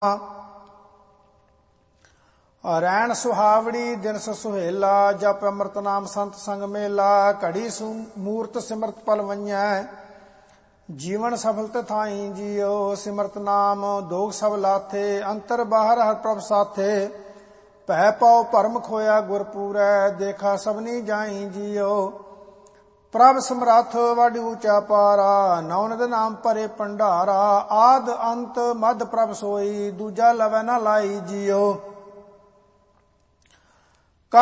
ਰੈਣ ਸੁਹਾਵੜੀ ਦਿਨਸ ਸੁਹੇਲਾ, ਜਪ ਅੰਮ੍ਰਿਤ ਨਾਮ ਸੰਤ ਸੰਗ ਮੇਲਾ। ਘੜੀ ਮੂਰਤ ਸਿਮਰਤ ਪਲ ਵੰਜੈ, ਜੀਵਨ ਸਫਲ ਤਥਾਈ ਜੀਓ। ਸਿਮਰਤ ਨਾਮ ਦੋਗ ਸਭ ਲਾਥੇ, ਅੰਤਰ ਬਾਹਰ ਹਰ ਪ੍ਰਭ ਸਾਥੇ। ਭੈ ਪਉ ਭਰਮ ਖੋਇਆ ਗੁਰਪੂਰੈ, ਦੇਖਾ ਸਭਨੀ ਜਾਈ ਜੀਓ। ਪ੍ਰਭ ਸਮਰੱਥ ਵੱਡ ਊਚਾ ਪਾਰਾ, ਨੌਨਦ ਨਾਮ ਭਰੇ ਭੰਡਾਰਾ। ਆਦ ਅੰਤ ਮਧ ਪ੍ਰਭ ਸੋਈ, ਦੂਜਾ ਲਵੈ ਨਾ ਲਾਈ ਜੀਓ।